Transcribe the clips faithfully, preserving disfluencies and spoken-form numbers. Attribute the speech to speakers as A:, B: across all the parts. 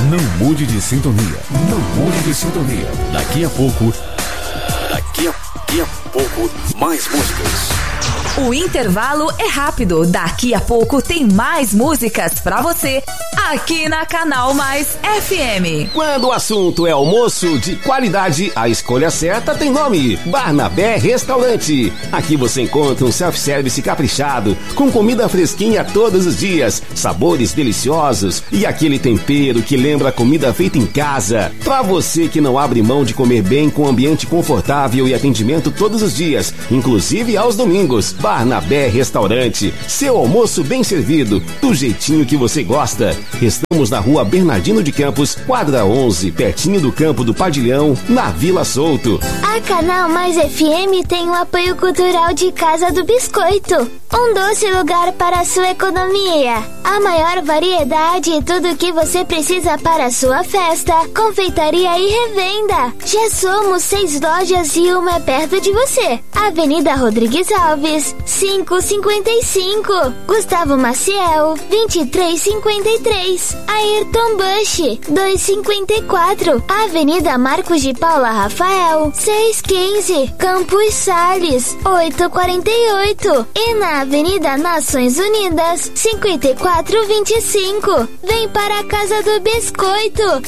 A: Não mude de sintonia. Não mude de sintonia. Daqui a pouco. Daqui a, daqui a pouco, mais músicas.
B: O intervalo é rápido. Daqui a pouco tem mais músicas pra você aqui na Canal Mais F M.
C: Quando o assunto é almoço de qualidade, a escolha certa tem nome: Barnabé Restaurante. Aqui você encontra um self-service caprichado, com comida fresquinha todos os dias, sabores deliciosos e aquele tempero que lembra comida feita em casa. Pra você que não abre mão de comer bem, com ambiente confortável e atendimento todos os dias, inclusive aos domingos. Barnabé Restaurante, seu almoço bem servido, do jeitinho que você gosta. Estamos na rua Bernardino de Campos, quadra onze, pertinho do campo do Padilhão, na Vila Souto.
D: A Canal Mais F M tem o apoio cultural de Casa do Biscoito, um doce lugar para a sua economia. A maior variedade e tudo o que você precisa para a sua festa, confeitaria e revenda. Já somos seis lojas e uma é perto de você. Avenida Rodrigues Alves, quinhentos e cinquenta e cinco. Gustavo Maciel, vinte e três cinquenta e três. Ayrton Bush, duzentos e cinquenta e quatro. Avenida Marcos de Paula Rafael, seiscentos e quinze. Campos Sales, oitocentos e quarenta e oito. E na Avenida Nações Unidas, cinquenta e quatro vinte e cinco. Vem para a Casa do Biscoito.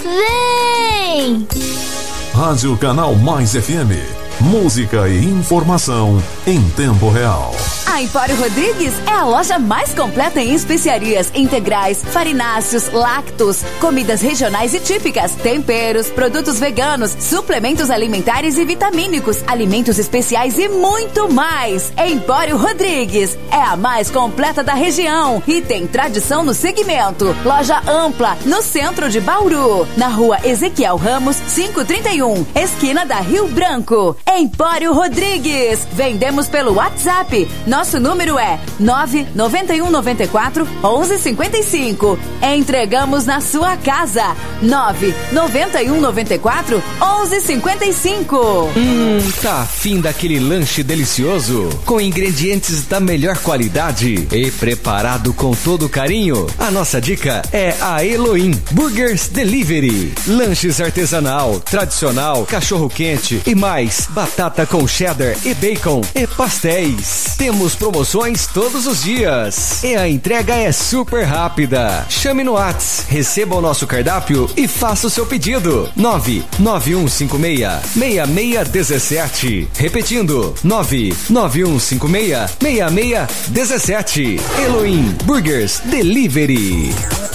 D: Vem!
A: Rádio Canal Mais F M. Música e informação em tempo real.
B: A Empório Rodrigues é a loja mais completa em especiarias integrais, farináceos, lácteos, comidas regionais e típicas, temperos, produtos veganos, suplementos alimentares e vitamínicos, alimentos especiais e muito mais. Empório Rodrigues é a mais completa da região e tem tradição no segmento. Loja ampla no centro de Bauru, na rua Ezequiel Ramos, quinhentos e trinta e um, esquina da Rio Branco. Empório Rodrigues. Vendemos pelo WhatsApp. Nosso número é nove nove um nove quatro um um cinco cinco. Entregamos na sua casa. nove nove um nove quatro um um cinco cinco.
E: Hum, tá afim daquele lanche delicioso? Com ingredientes da melhor qualidade e preparado com todo carinho? A nossa dica é a Elohim Burgers Delivery. Lanches artesanal, tradicional, cachorro quente e mais. Batata com cheddar e bacon e pastéis. Temos promoções todos os dias. E a entrega é super rápida. Chame no WhatsApp, receba o nosso cardápio e faça o seu pedido. nove nove um cinco seis seis seis um sete. Repetindo, nove nove um cinco seis seis seis um sete. Elohim Burgers Delivery.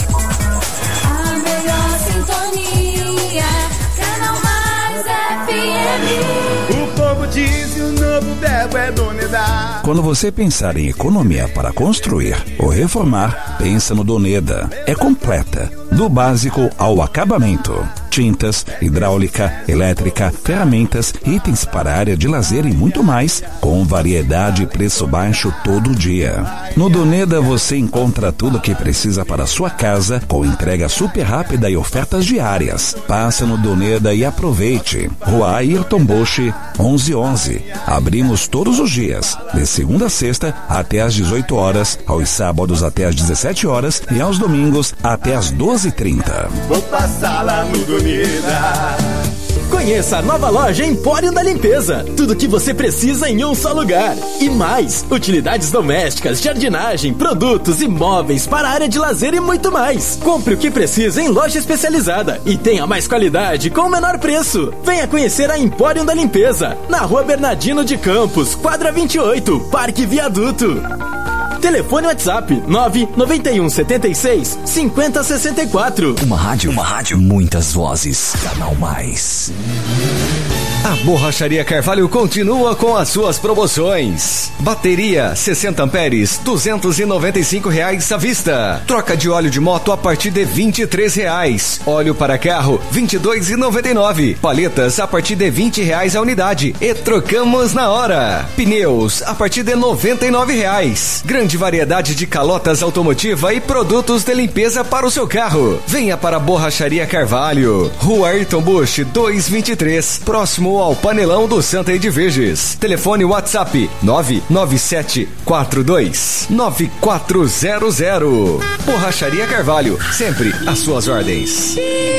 F: A melhor sintonia, Canal Mais F M.
G: Diz o novo verbo é Doneda.
H: Quando você pensar em economia para construir ou reformar, pensa no Doneda. É completa, do básico ao acabamento. Tintas, hidráulica, elétrica, ferramentas, itens para a área de lazer e muito mais, com variedade e preço baixo todo dia. No Doneda você encontra tudo o que precisa para a sua casa, com entrega super rápida e ofertas diárias. Passa no Doneda e aproveite. Rua Ayrton Bush, onze onze. Abrimos todos os dias, de segunda a sexta até às dezoito horas, aos sábados até às dezessete horas e aos domingos até às doze e trinta.
G: Vou passar lá no Doneda.
I: Conheça a nova loja Empório da Limpeza. Tudo que você precisa em um só lugar. E mais, utilidades domésticas, jardinagem, produtos e móveis para a área de lazer e muito mais. Compre o que precisa em loja especializada e tenha mais qualidade com o menor preço. Venha conhecer a Empório da Limpeza, na rua Bernardino de Campos, quadra vinte e oito, Parque Viaduto. Telefone WhatsApp nove nove um sete seis cinco zero seis quatro.
E: Uma rádio, uma rádio, muitas vozes. Canal Mais. A Borracharia Carvalho continua com as suas promoções. Bateria sessenta amperes, duzentos e noventa e cinco reais à vista. Troca de óleo de moto a partir de vinte e três reais. Óleo para carro, vinte e dois e noventa e nove. Paletas a partir de vinte reais a unidade e trocamos na hora. Pneus a partir de noventa e nove reais. Grande variedade de calotas automotiva e produtos de limpeza para o seu carro. Venha para a Borracharia Carvalho. Rua Ayrton Bush, duzentos e vinte e três, próximo próximo ao Panelão do Santa Edviges. Telefone WhatsApp nove nove sete quatro dois nove quatro zero zero. Borracharia Carvalho, sempre às suas ordens.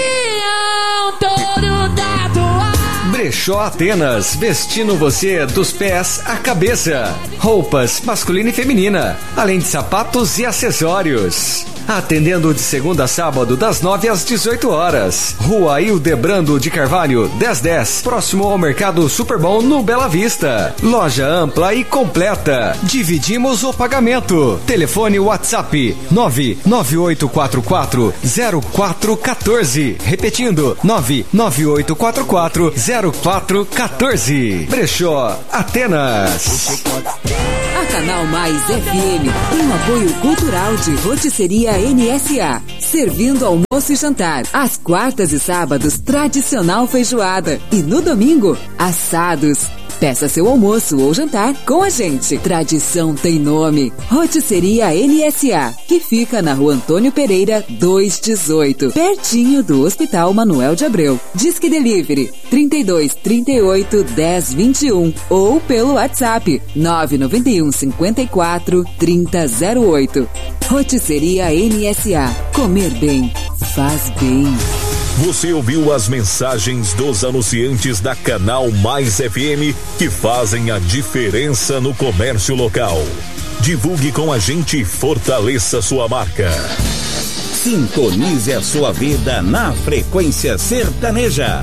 E: Brechó Atenas, vestindo você dos pés à cabeça. Roupas masculina e feminina, além de sapatos e acessórios. Atendendo de segunda a sábado, das nove às dezoito horas. Rua Hildebrando de Carvalho, dez dez, próximo ao Mercado Superbom, no Bela Vista. Loja ampla e completa. Dividimos o pagamento. Telefone WhatsApp nove nove oito quatro quatro zero quatro um quatro. Repetindo, nove nove oito quatro quatro zero quatro um quatro. Brechó Atenas.
J: A Canal Mais F M tem o apoio cultural de Rotisseria N S A, servindo almoço e jantar. Às quartas e sábados, tradicional feijoada. E no domingo, assados. Peça seu almoço ou jantar com a gente. Tradição tem nome. Rotisseria N S A, que fica na Rua Antônio Pereira, duzentos e dezoito, pertinho do Hospital Manuel de Abreu. Disque Delivery trinta e dois, trinta e oito, dez, vinte e um ou pelo WhatsApp nove nove um, cinquenta e quatro, trinta, zero oito. Rotisseria N S A. Comer bem faz bem.
A: Você ouviu as mensagens dos anunciantes da Canal Mais F M que fazem a diferença no comércio local. Divulgue com a gente e fortaleça sua marca.
H: Sintonize a sua vida na frequência sertaneja.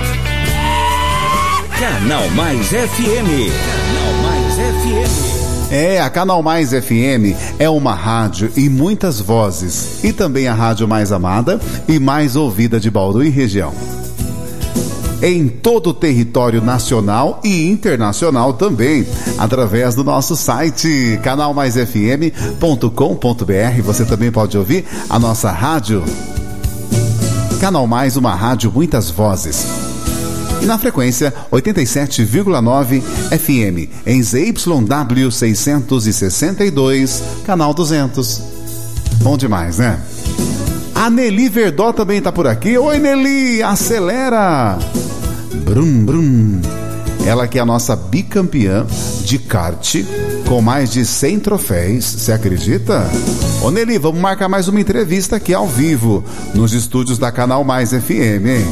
H: Canal Mais F M. Canal Mais F M.
K: É, a Canal Mais F M é uma rádio e muitas vozes, e também a rádio mais amada e mais ouvida de Bauru e região. Em todo o território nacional e internacional também, através do nosso site canal mais f m ponto com ponto b r. Você também pode ouvir a nossa rádio Canal Mais, uma rádio muitas vozes. E na frequência oitenta e sete vírgula nove F M, em Z Y W seiscentos e sessenta e dois, canal duzentos. Bom demais, né? A Nelly Verdó também tá por aqui. Oi, Nelly, acelera! Brum, brum. Ela que é a nossa bicampeã de kart, com mais de cem troféus, você acredita? Ô, Nelly, vamos marcar mais uma entrevista aqui ao vivo, nos estúdios da Canal Mais F M, hein?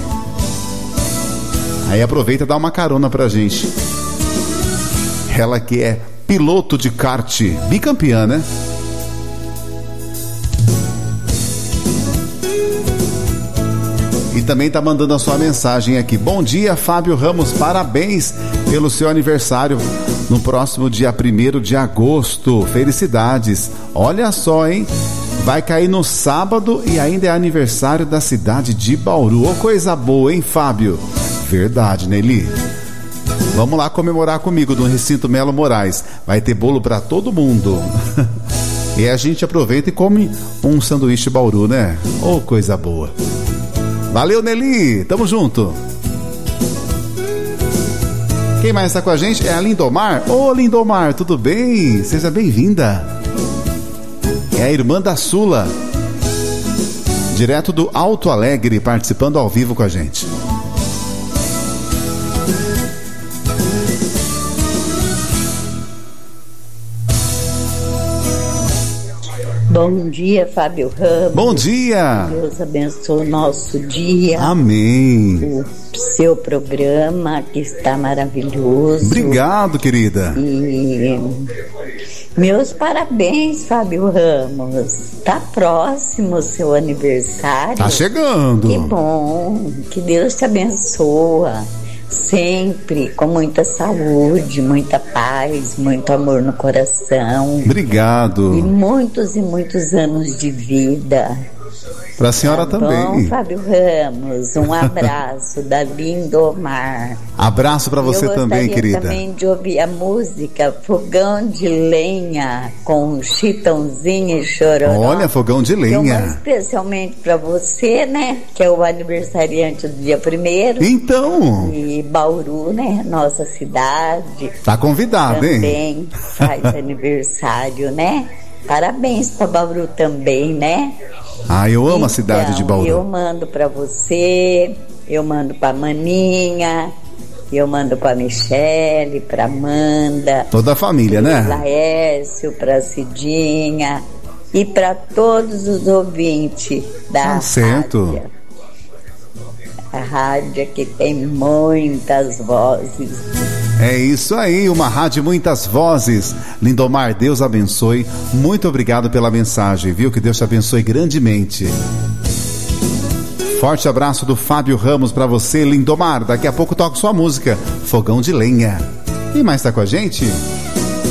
K: Aí aproveita e dá uma carona pra gente. Ela que é piloto de kart, bicampeã, né? E também tá mandando a sua mensagem aqui. Bom dia, Fábio Ramos, parabéns pelo seu aniversário no próximo dia primeiro de agosto. Felicidades. Olha só, hein? Vai cair no sábado e ainda é aniversário da cidade de Bauru. Ô, coisa boa, hein, Fábio? Verdade, Nelly. Vamos lá comemorar comigo no Recinto Melo Moraes. Vai ter bolo pra todo mundo. E a gente aproveita e come um sanduíche Bauru, né? Oh, coisa boa. Valeu, Nelly. Tamo junto. Quem mais tá com a gente é a Lindomar. Ô, Lindomar, tudo bem? Seja bem-vinda. É a irmã da Sula, direto do Alto Alegre, participando ao vivo com a gente.
L: Bom dia, Fábio Ramos.
K: Bom dia.
L: Deus abençoe o nosso dia.
K: Amém.
L: O seu programa que está maravilhoso.
K: Obrigado, querida.
L: E meus parabéns, Fábio Ramos. Tá próximo o seu aniversário.
K: Tá chegando.
L: Que bom. Que Deus te abençoa. Sempre com muita saúde, muita paz, muito amor no coração.
K: Obrigado.
L: E muitos e muitos anos de vida.
K: Pra senhora
L: tá
K: também.
L: Bom, Fábio Ramos, um abraço da Lindomar.
K: Abraço pra você também, querida. Eu
L: gostaria também de ouvir a música Fogão de Lenha, com Chitãozinho e Chororó.
K: Olha, Fogão de Lenha.
L: Então, especialmente pra você, né, que é o aniversariante do dia primeiro.
K: Então.
L: E Bauru, né, nossa cidade.
K: Tá convidado, hein?
L: Também faz aniversário, né? Parabéns pra Bauru também, né?
K: Ah, eu amo
L: então,
K: a cidade de Bauru.
L: Eu mando pra você, eu mando pra Maninha, E eu mando pra Michele, pra Amanda.
K: Toda a família, né?
L: Pra Laércio, pra Cidinha. E pra todos os ouvintes da
K: Tá certo.
L: rádio. A rádio que tem muitas vozes.
K: É isso aí, uma rádio muitas vozes. Lindomar, Deus abençoe. Muito obrigado pela mensagem, viu? Que Deus te abençoe grandemente. Forte abraço do Fábio Ramos pra você, Lindomar. Daqui a pouco toco sua música, Fogão de Lenha. Quem mais tá com a gente?